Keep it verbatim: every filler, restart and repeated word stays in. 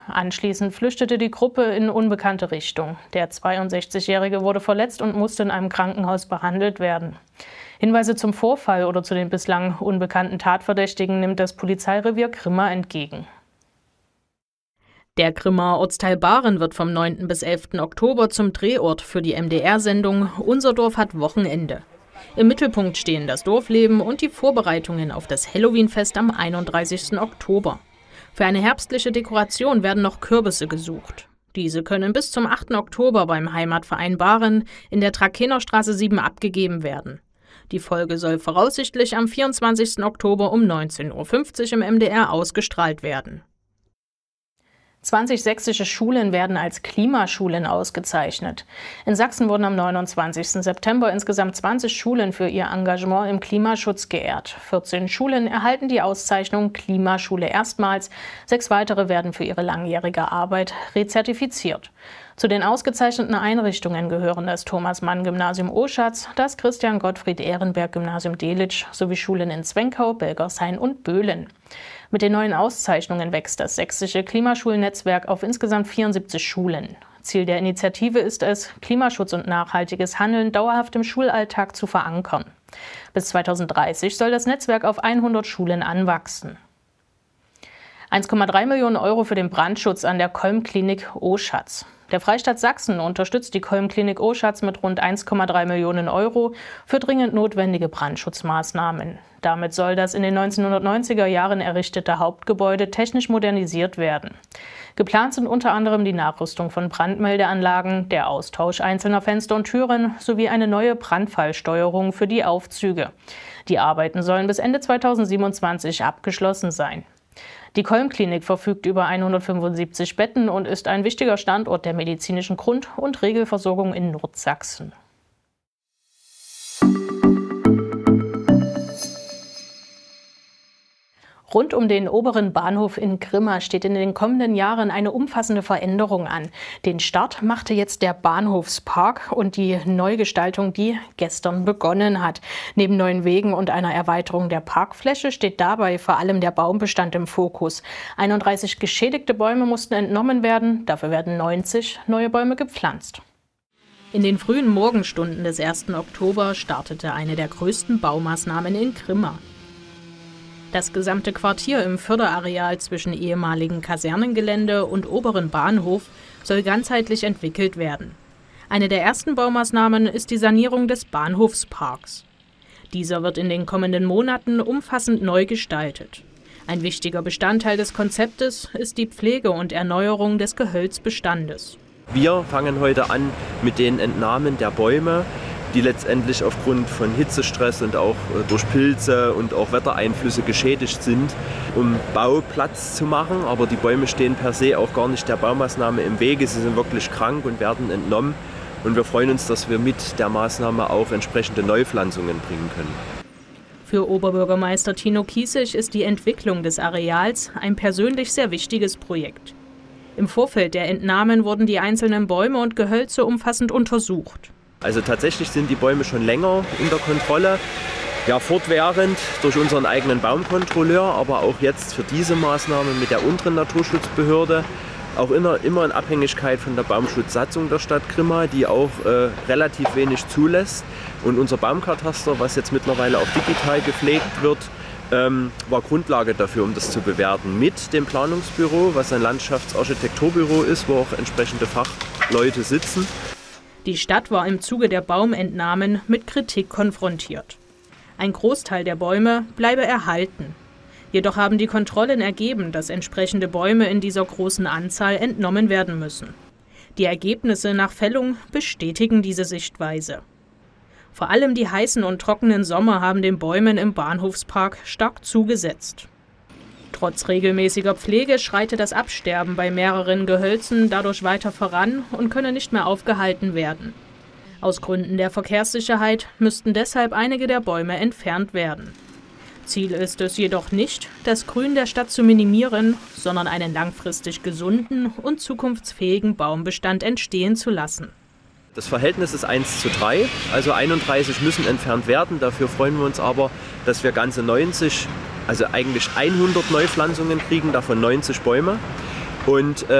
Anschließend flüchtete die Gruppe in unbekannte Richtung. Der zweiundsechzigjährige wurde verletzt und musste in einem Krankenhaus behandelt werden. Hinweise zum Vorfall oder zu den bislang unbekannten Tatverdächtigen nimmt das Polizeirevier Grimma entgegen. Der Grimmaer Ortsteil Bahren wird vom neunten bis elften Oktober zum Drehort für die M D R-Sendung Unser Dorf hat Wochenende. Im Mittelpunkt stehen das Dorfleben und die Vorbereitungen auf das Halloween-Fest am einunddreißigsten Oktober. Für eine herbstliche Dekoration werden noch Kürbisse gesucht. Diese können bis zum achten Oktober beim Heimatverein Bahren in der Trakenerstraße sieben abgegeben werden. Die Folge soll voraussichtlich am vierundzwanzigsten Oktober um neunzehn Uhr fünfzig im M D R ausgestrahlt werden. zwanzig sächsische Schulen werden als Klimaschulen ausgezeichnet. In Sachsen wurden am neunundzwanzigsten September insgesamt zwanzig Schulen für ihr Engagement im Klimaschutz geehrt. vierzehn Schulen erhalten die Auszeichnung Klimaschule erstmals. Sechs weitere werden für ihre langjährige Arbeit rezertifiziert. Zu den ausgezeichneten Einrichtungen gehören das Thomas-Mann-Gymnasium Oschatz, das Christian-Gottfried-Ehrenberg-Gymnasium Delitzsch sowie Schulen in Zwenkau, Belgershain und Böhlen. Mit den neuen Auszeichnungen wächst das sächsische Klimaschulnetzwerk auf insgesamt vierundsiebzig Schulen. Ziel der Initiative ist es, Klimaschutz und nachhaltiges Handeln dauerhaft im Schulalltag zu verankern. Bis zweitausenddreißig soll das Netzwerk auf hundert Schulen anwachsen. eins Komma drei Millionen Euro für den Brandschutz an der Kolm-Klinik Oschatz. Der Freistaat Sachsen unterstützt die Kolm-Klinik Oschatz mit rund eins Komma drei Millionen Euro für dringend notwendige Brandschutzmaßnahmen. Damit soll das in den neunzehnhundertneunziger Jahren errichtete Hauptgebäude technisch modernisiert werden. Geplant sind unter anderem die Nachrüstung von Brandmeldeanlagen, der Austausch einzelner Fenster und Türen sowie eine neue Brandfallsteuerung für die Aufzüge. Die Arbeiten sollen bis Ende zweitausendsiebenundzwanzig abgeschlossen sein. Die Kolm-Klinik verfügt über hundertfünfundsiebzig Betten und ist ein wichtiger Standort der medizinischen Grund- und Regelversorgung in Nordsachsen. Rund um den oberen Bahnhof in Grimma steht in den kommenden Jahren eine umfassende Veränderung an. Den Start machte jetzt der Bahnhofspark und die Neugestaltung, die gestern begonnen hat. Neben neuen Wegen und einer Erweiterung der Parkfläche steht dabei vor allem der Baumbestand im Fokus. einunddreißig geschädigte Bäume mussten entnommen werden, dafür werden neunzig neue Bäume gepflanzt. In den frühen Morgenstunden des ersten Oktober startete eine der größten Baumaßnahmen in Grimma. Das gesamte Quartier im Förderareal zwischen ehemaligen Kasernengelände und oberen Bahnhof soll ganzheitlich entwickelt werden. Eine der ersten Baumaßnahmen ist die Sanierung des Bahnhofsparks. Dieser wird in den kommenden Monaten umfassend neu gestaltet. Ein wichtiger Bestandteil des Konzeptes ist die Pflege und Erneuerung des Gehölzbestandes. Wir fangen heute an mit den Entnahmen der Bäume, die letztendlich aufgrund von Hitzestress und auch durch Pilze und auch Wettereinflüsse geschädigt sind, um Bauplatz zu machen. Aber die Bäume stehen per se auch gar nicht der Baumaßnahme im Wege. Sie sind wirklich krank und werden entnommen. Und wir freuen uns, dass wir mit der Maßnahme auch entsprechende Neupflanzungen bringen können. Für Oberbürgermeister Tino Kiesig ist die Entwicklung des Areals ein persönlich sehr wichtiges Projekt. Im Vorfeld der Entnahmen wurden die einzelnen Bäume und Gehölze umfassend untersucht. Also tatsächlich sind die Bäume schon länger in der Kontrolle, ja fortwährend durch unseren eigenen Baumkontrolleur, aber auch jetzt für diese Maßnahme mit der unteren Naturschutzbehörde, auch immer, immer in Abhängigkeit von der Baumschutzsatzung der Stadt Grimma, die auch äh, relativ wenig zulässt. Und unser Baumkataster, was jetzt mittlerweile auch digital gepflegt wird, ähm, war Grundlage dafür, um das zu bewerten, mit dem Planungsbüro, was ein Landschaftsarchitekturbüro ist, wo auch entsprechende Fachleute sitzen. Die Stadt war im Zuge der Baumentnahmen mit Kritik konfrontiert. Ein Großteil der Bäume bleibe erhalten. Jedoch haben die Kontrollen ergeben, dass entsprechende Bäume in dieser großen Anzahl entnommen werden müssen. Die Ergebnisse nach Fällung bestätigen diese Sichtweise. Vor allem die heißen und trockenen Sommer haben den Bäumen im Bahnhofspark stark zugesetzt. Trotz regelmäßiger Pflege schreitet das Absterben bei mehreren Gehölzen dadurch weiter voran und könne nicht mehr aufgehalten werden. Aus Gründen der Verkehrssicherheit müssten deshalb einige der Bäume entfernt werden. Ziel ist es jedoch nicht, das Grün der Stadt zu minimieren, sondern einen langfristig gesunden und zukunftsfähigen Baumbestand entstehen zu lassen. Das Verhältnis ist eins zu drei, also einunddreißig müssen entfernt werden. Dafür freuen wir uns aber, dass wir ganze neunzig, also eigentlich hundert Neupflanzungen kriegen, davon neunzig Bäume. Und